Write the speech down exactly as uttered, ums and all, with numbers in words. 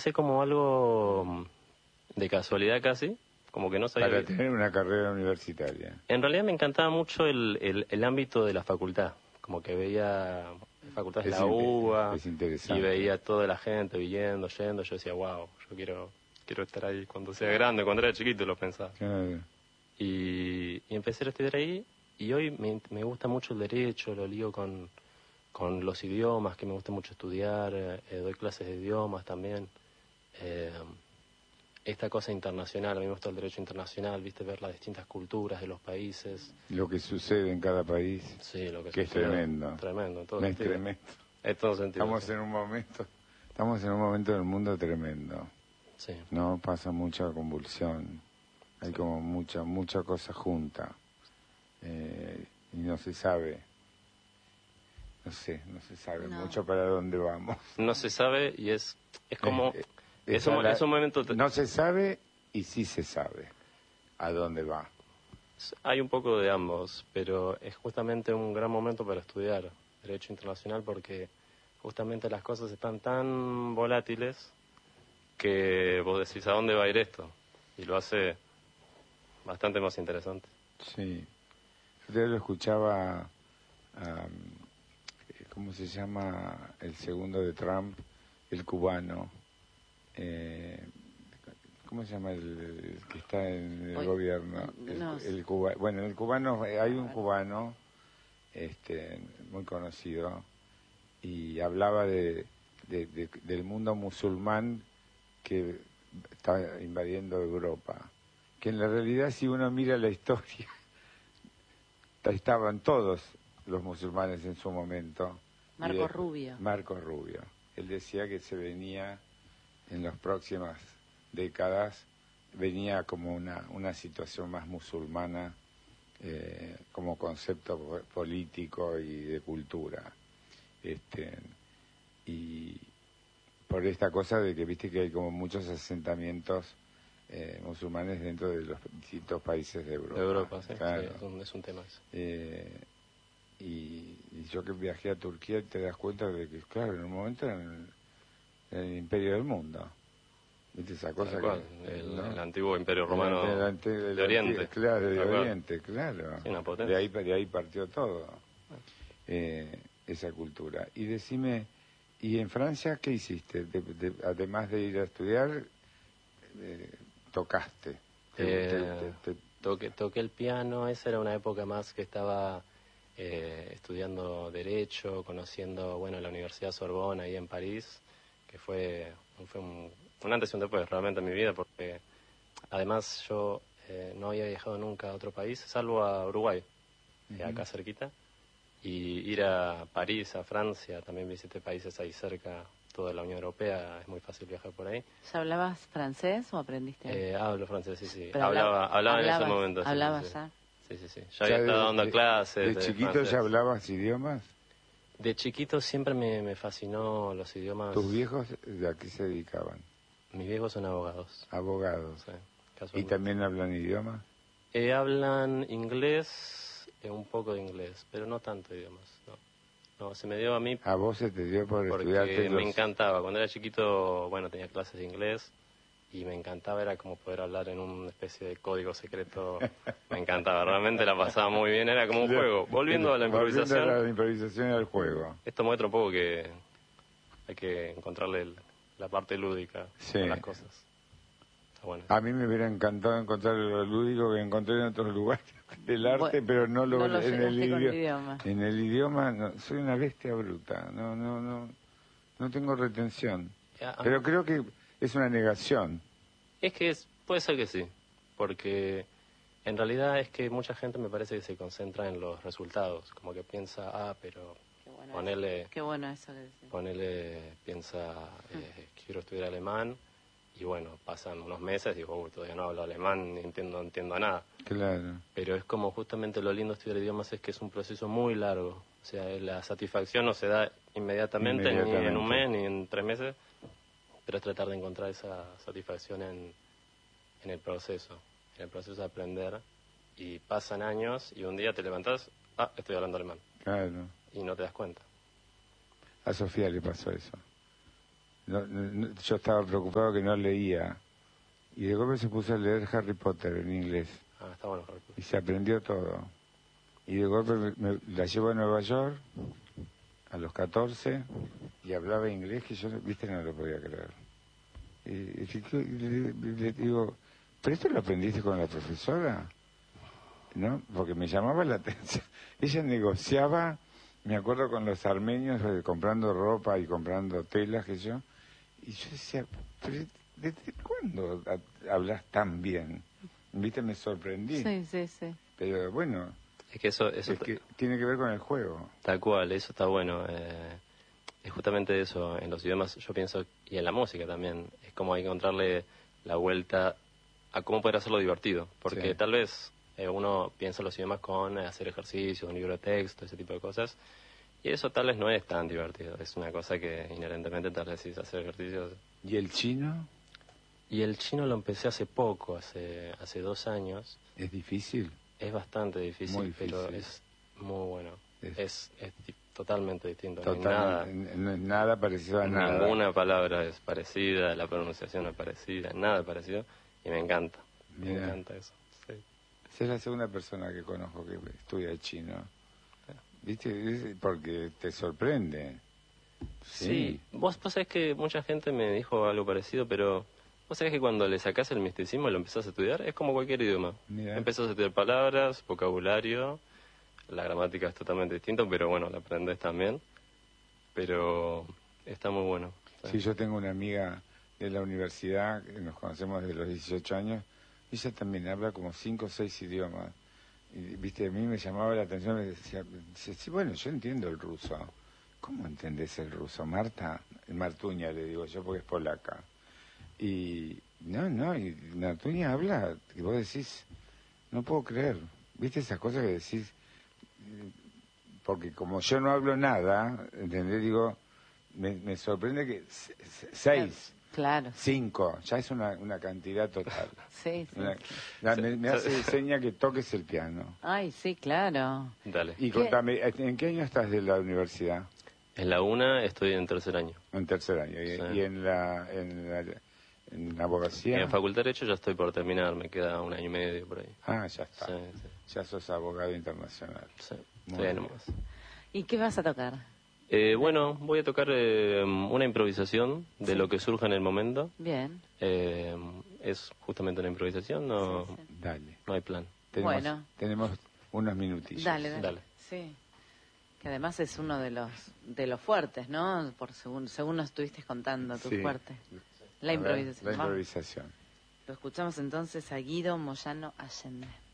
empecé como algo de casualidad casi, como que no sabía... Para tener una carrera universitaria. En realidad me encantaba mucho el, el, el ámbito de la facultad, como que veía facultades de la U B A, es interesante. Y veía toda la gente viniendo, yendo, yo decía, wow, yo quiero quiero estar ahí cuando sea grande, cuando era chiquito lo pensaba. Claro. Y, y empecé a estudiar ahí, y hoy me, me gusta mucho el derecho, lo lío con, con los idiomas, que me gusta mucho estudiar, eh, doy clases de idiomas también. Eh, esta cosa internacional, a mí me gusta el derecho internacional, viste, ver las distintas culturas de los países. Lo que sucede en cada país, sí, lo que, que sucede, es tremendo. Tremendo, en todo es sentido. tremendo. En todo sentido. Estamos sí. en un momento, estamos en un momento del mundo tremendo. Sí. No pasa mucha convulsión, hay sí. como mucha, mucha cosa junta, eh, y no se sabe, no sé, no se sabe no. mucho para dónde vamos. No se sabe y es, es como... Eh, Es un, la, es un momento... No se sabe y sí se sabe a dónde va. Hay un poco de ambos, pero es justamente un gran momento para estudiar Derecho Internacional porque justamente las cosas están tan volátiles que vos decís a dónde va a ir esto y lo hace bastante más interesante. Sí. Yo lo escuchaba, um, ¿cómo se llama el segundo de Trump? El cubano. Eh, ¿Cómo se llama el, el que está en el Hoy, gobierno? El, no, el cuba, bueno, el cubano, hay un cubano este, muy conocido y hablaba de, de, de, del mundo musulmán que está invadiendo Europa. Que en la realidad, si uno mira la historia, estaban todos los musulmanes en su momento. Marco de, Rubio. Marco Rubio. Él decía que se venía... en las próximas décadas venía como una, una situación más musulmana eh, como concepto político y de cultura. Este, y por esta cosa de que viste que hay como muchos asentamientos eh, musulmanes dentro de los distintos países de Europa. De Europa, sí, claro. sí es, un, es un tema eso. Eh, y, y yo que viajé a Turquía te das cuenta de que, claro, en un momento... En, el imperio del mundo, ¿viste esa cosa? Cual, que, el, ¿no? el antiguo imperio romano el, el, el, el, de Oriente. Antiguo, claro, de Oriente, claro. Sí, una potencia. De ahí, de ahí partió todo, eh, esa cultura. Y decime, ¿y en Francia qué hiciste? De, de, además de ir a estudiar, eh, tocaste. Eh, te, te, te... Toqué, toqué el piano, esa era una época más que estaba... Eh, estudiando Derecho, conociendo, bueno, la Universidad Sorbona ahí en París, que fue, fue un, un antes y un después realmente en mi vida, porque además yo eh, no había viajado nunca a otro país, salvo a Uruguay, uh-huh. eh, acá cerquita, y ir a París, a Francia, también visité países ahí cerca, toda la Unión Europea, es muy fácil viajar por ahí. ¿Ya hablabas francés o aprendiste? Eh, hablo francés, sí, sí. Pero hablaba, hablaba hablabas, en ese momento. ¿Hablabas sí, sí, ya? Sí, sí, sí. Ya había estado dando de, clases. ¿De, de chiquito francés. Ya hablabas idiomas? De chiquito siempre me, me fascinó los idiomas. ¿Tus viejos de a qué se dedicaban? Mis viejos son abogados. Abogados. Sí, ¿Y también hablan idiomas? Eh, hablan inglés, eh, un poco de inglés, pero no tanto idiomas, no. No, se me dio a mí... ¿A vos se te dio por estudiar? Porque me los... encantaba. Cuando era chiquito, bueno, tenía clases de inglés y me encantaba, era como poder hablar en una especie de código secreto. Me encantaba, realmente la pasaba muy bien, era como un juego. Volviendo a la improvisación... Volviendo a la improvisación y al juego. Esto muestra un poco que hay que encontrarle el, la parte lúdica sí. a las cosas. Bueno. A mí me hubiera encantado encontrar lo lúdico que encontré en otros lugares del arte, bueno, pero no lo, no lo en, el idioma, idioma. En el idioma no, soy una bestia bruta, no no no no tengo retención. Ya, pero creo que es una negación. Es que es, puede ser que sí, porque en realidad es que mucha gente me parece que se concentra en los resultados, como que piensa, ah, pero qué bueno ponele, eso. Qué bueno eso que decís. Ponele, piensa, eh, quiero estudiar alemán. Y bueno, pasan unos meses y digo, uy, todavía no hablo alemán, ni entiendo, entiendo nada. Claro. Pero es como justamente lo lindo de estudiar idiomas es que es un proceso muy largo. O sea, la satisfacción no se da inmediatamente, inmediatamente. ni en un mes, ni en tres meses, pero es tratar de encontrar esa satisfacción en, en el proceso, en el proceso de aprender. Y pasan años y un día te levantás, ah, estoy hablando alemán. Claro. Y no te das cuenta. A Sofía le pasó eso. no, no, yo estaba preocupado que no leía. Y de golpe se puso a leer Harry Potter en inglés. Ah, está bueno Harry Potter. Y se aprendió todo. Y de golpe me, me, la llevo a Nueva York a los catorce y hablaba inglés que yo, viste, no lo podía creer. Y, y, y le, le digo, ¿pero esto lo aprendiste con la profesora? ¿No? Porque me llamaba la atención. Ella negociaba, me acuerdo, con los armenios, eh, comprando ropa y comprando telas, que yo. Y yo decía, ¿pero desde cuándo hablas tan bien? ¿Viste? Me sorprendí. Sí, sí, sí. Pero bueno, es que eso, eso es que tiene que ver con el juego. Tal cual, eso está bueno. Eh, es justamente eso, en los idiomas yo pienso, y en la música también, es como hay que encontrarle la vuelta a cómo poder hacerlo divertido. Porque sí. tal vez eh, uno piensa los idiomas con hacer ejercicio, un libro de texto, ese tipo de cosas, y eso tal vez no es tan divertido. Es una cosa que inherentemente tal vez es hacer ejercicios. ¿Y el chino? Y el chino lo empecé hace poco, hace hace dos años. ¿Es difícil? Es bastante difícil, muy difícil. pero es muy bueno. Es, es, es totalmente distinto. Total, no, hay nada, no es nada parecido a nada. Ninguna palabra es parecida, la pronunciación es parecida, nada es parecido. Y me encanta, Mira, me encanta eso. Sí. Es la segunda persona que conozco que estudia chino. ¿Viste? Porque te sorprende. Sí. sí. Vos, vos sabés que mucha gente me dijo algo parecido, pero... Vos sabés que cuando le sacás el misticismo y lo empezás a estudiar, es como cualquier idioma. Mirá. Empezás a estudiar palabras, vocabulario, la gramática es totalmente distinta, pero bueno, la aprendés también. Pero está muy bueno. ¿Sí? Sí, yo tengo una amiga de la universidad, que nos conocemos desde los dieciocho años, y ella también habla como cinco o seis idiomas. Y, viste, a mí me llamaba la atención, me decía, sí, bueno, yo entiendo el ruso. ¿Cómo entendés el ruso, Marta? Martuña, le digo yo, porque es polaca. Y no, no, y Martuña habla, y vos decís, no puedo creer, viste esas cosas que decís, porque como yo no hablo nada, ¿entendés? Digo, me, me sorprende que seis, claro, cinco, ya es una, una cantidad total. Sí, sí. Una, la, me, me hace seña que toques el piano. Ay, sí, claro. Dale. Y contame, ¿en qué año estás de la universidad? En la UNA estoy en tercer año. En tercer año, y, sí. y en la... En la ¿En abogacía? En Facultad de Derecho ya estoy por terminar, me queda un año y medio por ahí. Ah, ya está. Sí, sí. Ya sos abogado internacional. Sí, estoy nomás. ¿Y qué vas a tocar? Eh, bueno, voy a tocar eh, una improvisación de sí. lo que surja en el momento. Bien. Eh, es justamente una improvisación, no, sí, sí. Dale. No hay plan. Tenemos, bueno. Tenemos unos minutillos. Dale, dale. dale. Sí. Que además es uno de los de los fuertes, ¿no? Por según, según nos estuviste contando, tu sí. fuerte. La improvisación. La improvisación. Lo escuchamos entonces a Guido Moyano Allende.